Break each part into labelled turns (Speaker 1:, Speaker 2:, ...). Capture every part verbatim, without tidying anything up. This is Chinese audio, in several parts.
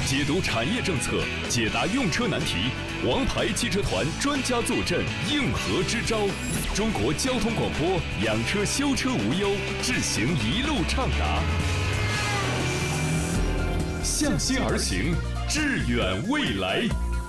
Speaker 1: 解读产业政策，解答用车难题。王牌汽车团专家坐镇，应和支招。中国交通广播，养车修车无忧，智行一路畅达。向心而行，致远未来。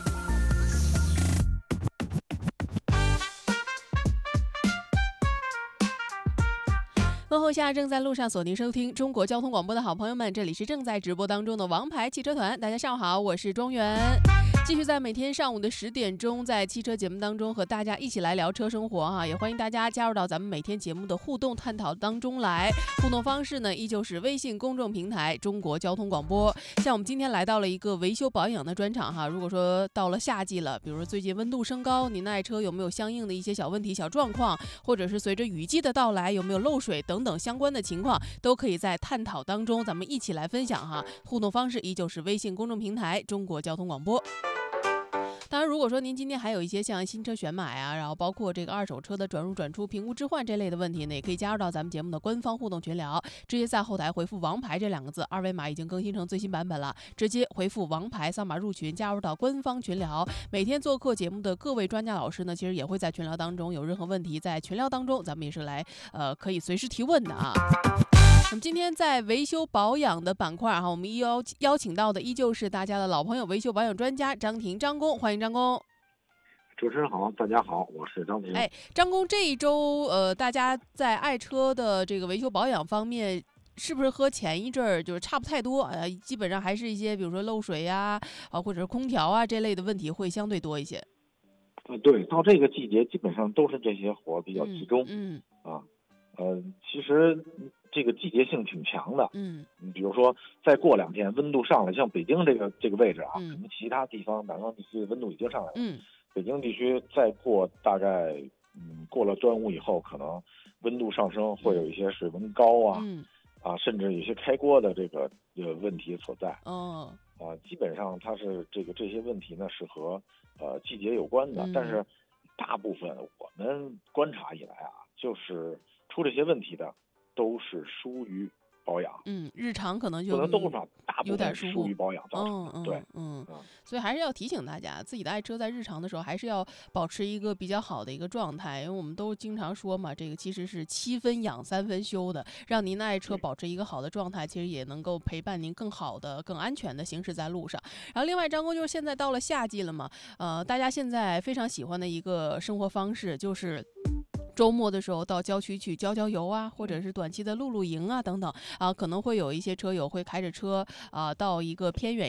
Speaker 2: 问候下正在路上锁定收听中国交通广播的好朋友们，这里是正在直播当中的王牌汽车团，大家上午好，我是庄园。继续在每天上午的十点钟，在汽车节目当中和大家一起来聊车生活哈，也欢迎大家加入到咱们每天节目的互动探讨当中来。互动方式呢，依旧是微信公众平台中国交通广播。像我们今天来到了一个维修保养的专场哈，如果说到了夏季了，比如说最近温度升高，您的爱车有没有相应的一些小问题、小状况，或者是随着雨季的到来有没有漏水等等相关的情况，都可以在探讨当中咱们一起来分享哈。互动方式依旧是微信公众平台中国交通广播。当然，如果说您今天还有一些像新车选买啊，然后包括这个二手车的转入转出、评估置换这类的问题呢，也可以加入到咱们节目的官方互动群聊，直接在后台回复王牌这两个字，二维码已经更新成最新版本了，直接回复王牌扫码入群，加入到官方群聊。每天做客节目的各位专家老师呢，其实也会在群聊当中，有任何问题在群聊当中咱们也是来呃可以随时提问的啊。那么今天在维修保养的板块哈，我们邀邀请到的依旧是大家的老朋友，维修保养专家张婷张工，欢迎张工。
Speaker 3: 主持人好，大家好，我是张婷。
Speaker 2: 哎，张工，这一周呃，大家在爱车的这个维修保养方面，是不是和前一阵儿就是差不太多？呃，基本上还是一些比如说漏水呀，啊，或者是空调啊这类的问题会相对多一些。
Speaker 3: 呃，对，到这个季节基本上都是这些活比较集中。
Speaker 2: 嗯。
Speaker 3: 嗯啊，呃，其实这个季节性挺强的。
Speaker 2: 嗯。
Speaker 3: 你比如说，再过两天温度上来，像北京这个这个位置啊，
Speaker 2: 嗯、
Speaker 3: 可能其他地方南方地区的温度已经上来了。
Speaker 2: 嗯。
Speaker 3: 北京地区再过大概嗯过了端午以后，可能温度上升，会有一些水温高啊，
Speaker 2: 嗯、
Speaker 3: 啊，甚至有些开锅的这个呃问题所在。
Speaker 2: 哦。
Speaker 3: 啊，基本上它是这个这些问题呢是和呃季节有关的，
Speaker 2: 嗯、
Speaker 3: 但是大部分我们观察以来啊，就是出这些问题的都是疏于保养。
Speaker 2: 嗯，日常可能就
Speaker 3: 不能都说，大部分
Speaker 2: 疏
Speaker 3: 疏于保养造成的。
Speaker 2: 嗯嗯、
Speaker 3: 对，
Speaker 2: 嗯，
Speaker 3: 嗯，
Speaker 2: 所以还是要提醒大家，自己的爱车在日常的时候还是要保持一个比较好的一个状态，因为我们都经常说嘛，这个其实是七分养三分修的，让您的爱车保持一个好的状态，其实也能够陪伴您更好的、更安全的行驶在路上。然后另外，张工就是现在到了夏季了嘛，呃，大家现在非常喜欢的一个生活方式就是周末的时候到郊区去郊郊游啊，或者是短期的露露营啊等等啊，可能会有一些车友会开着车啊到一个偏远